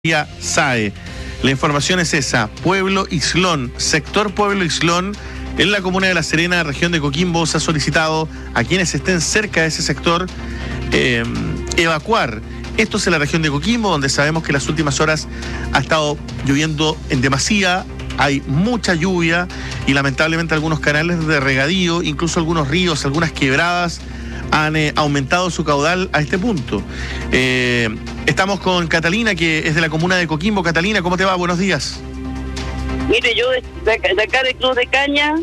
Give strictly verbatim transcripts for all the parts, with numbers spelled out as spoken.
S A E. La información es esa: Pueblo Islón, sector Pueblo Islón, en la comuna de La Serena, región de Coquimbo. Se ha solicitado a quienes estén cerca de ese sector eh, evacuar. Esto es en la región de Coquimbo, donde sabemos que en las últimas horas ha estado lloviendo en demasía, hay mucha lluvia y lamentablemente algunos canales de regadío, incluso algunos ríos, algunas quebradas, han eh, aumentado su caudal a este punto. Eh, estamos con Catalina, que es de la comuna de Coquimbo. Catalina, ¿cómo te va? Buenos días. Mire, yo de, de, de acá de Cruz de Caña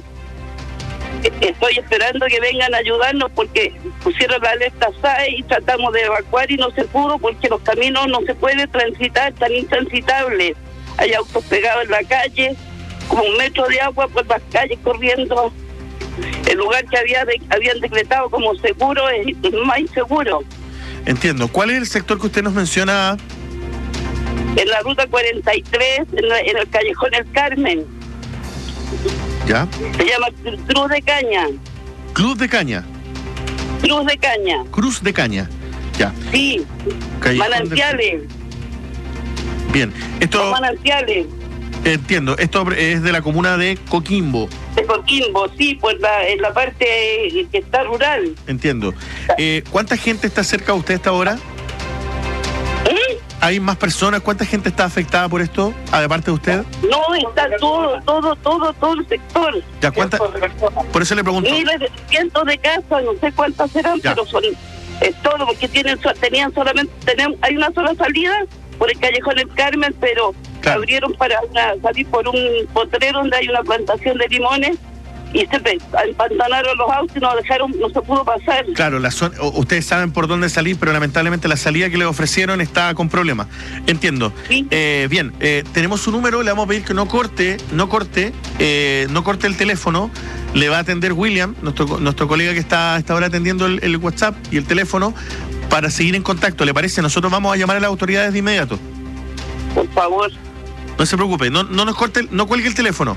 estoy esperando que vengan a ayudarnos porque pusieron la alerta S A E y tratamos de evacuar y no se pudo porque los caminos no se puede transitar, están intransitables. Hay autos pegados en la calle, como un metro de agua por las calles corriendo. El lugar que había de, habían decretado como seguro es, es más inseguro. Entiendo. ¿Cuál es el sector que usted nos menciona? En la ruta cuarenta y tres, en, la, en el callejón El Carmen. ¿Ya? Se llama Cruz de Caña. Cruz de Caña. Cruz de Caña. Cruz de Caña. Ya. Sí. Callejón Manantiales. De... Bien. Esto... Son manantiales. Entiendo. Esto es de la comuna de Coquimbo. De Coquimbo, sí, pues la, en la parte que está rural. Entiendo. Eh, ¿Cuánta gente está cerca de usted a esta hora? ¿Eh? ¿Hay más personas? ¿Cuánta gente está afectada por esto, aparte de usted? No, está todo, todo, todo, todo el sector. Ya, ¿cuánta? Por eso le pregunto. Miles de cientos de casas, no sé cuántas serán, ya. pero son es todo, porque tienen tenían solamente, tenemos, hay una sola salida por el callejón El Carmen, pero claro, abrieron para una, salir por un potrero donde hay una plantación de limones y se empantanaron los autos y nos dejaron, no se pudo pasar. Claro, la zona, ustedes saben por dónde salir, pero lamentablemente la salida que le ofrecieron está con problemas. Entiendo. ¿Sí? Eh, bien, eh, tenemos su número, le vamos a pedir que no corte, no corte, eh, no corte el teléfono. Le va a atender William, nuestro, nuestro colega que está a esta hora atendiendo el, el WhatsApp y el teléfono, para seguir en contacto. ¿Le parece? Nosotros vamos a llamar a las autoridades de inmediato. Por favor. No se preocupe, no, no nos corte, no cuelgue el teléfono.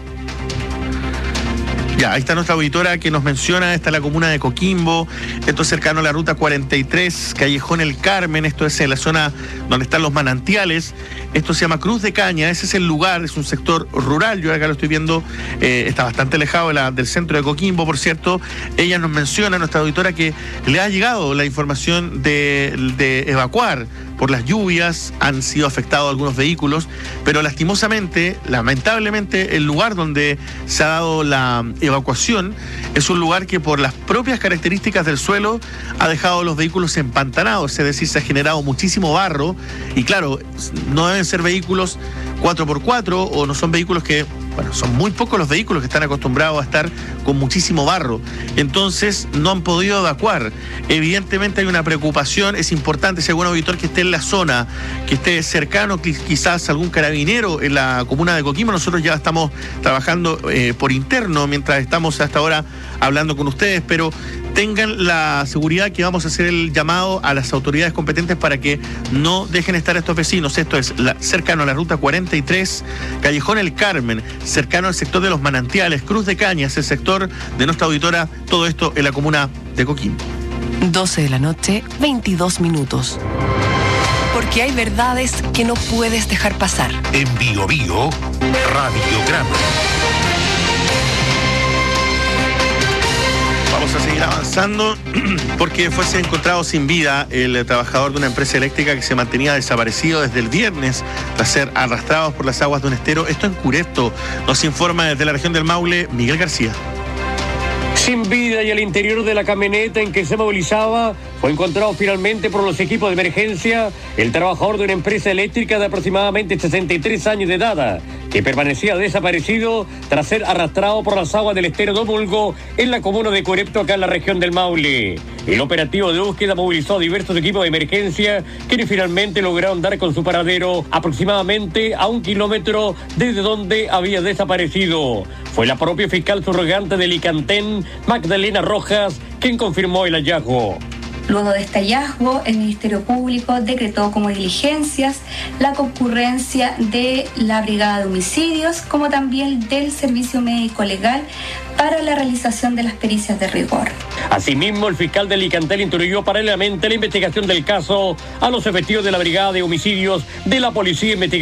Ya, ahí está nuestra auditora que nos menciona, está la comuna de Coquimbo, esto es cercano a la ruta cuarenta y tres, callejón El Carmen, esto es en la zona donde están los manantiales, esto se llama Cruz de Caña, ese es el lugar, es un sector rural, yo acá lo estoy viendo, eh, está bastante alejado de la, del centro de Coquimbo, por cierto. Ella nos menciona, nuestra auditora, que le ha llegado la información de, de evacuar por las lluvias, han sido afectados algunos vehículos, pero lastimosamente, lamentablemente, el lugar donde se ha dado la evacuación es un lugar que por las propias características del suelo ha dejado los vehículos empantanados, es decir, se ha generado muchísimo barro y claro, no deben ser vehículos cuatro por cuatro o no son vehículos que, bueno, son muy pocos los vehículos que están acostumbrados a estar con muchísimo barro, entonces no han podido evacuar. Evidentemente hay una preocupación, es importante, si algún auditor que esté en la zona, que esté cercano, quizás algún carabinero en la comuna de Coquimbo, nosotros ya estamos trabajando eh, por interno mientras estamos hasta ahora hablando con ustedes, pero tengan la seguridad que vamos a hacer el llamado a las autoridades competentes para que no dejen estar a estos vecinos. Esto es la, cercano a la ruta cuarenta y tres, callejón El Carmen, cercano al sector de los manantiales, Cruz de Caña, es el sector de nuestra auditora, todo esto en la comuna de Coquimbo. doce de la noche, veintidós minutos. Porque hay verdades que no puedes dejar pasar. En Bio Bio, Radiograma. Vamos a seguir avanzando porque fuese encontrado sin vida el trabajador de una empresa eléctrica que se mantenía desaparecido desde el viernes tras ser arrastrados por las aguas de un estero. Esto en Curepto, nos informa desde la región del Maule Miguel García. Sin vida y al interior de la camioneta en que se movilizaba, fue encontrado finalmente por los equipos de emergencia el trabajador de una empresa eléctrica de aproximadamente sesenta y tres años de edad, que permanecía desaparecido tras ser arrastrado por las aguas del estero Domulgo en la comuna de Curepto, acá en la región del Maule. El operativo de búsqueda movilizó a diversos equipos de emergencia, quienes finalmente lograron dar con su paradero aproximadamente a un kilómetro desde donde había desaparecido. Fue la propia fiscal subrogante del Icantén, Magdalena Rojas, quien confirmó el hallazgo. Luego de este hallazgo, el Ministerio Público decretó como diligencias la concurrencia de la Brigada de Homicidios, como también del Servicio Médico Legal para la realización de las pericias de rigor. Asimismo, el fiscal de Licantel instruyó paralelamente la investigación del caso a los efectivos de la Brigada de Homicidios de la Policía Investigativa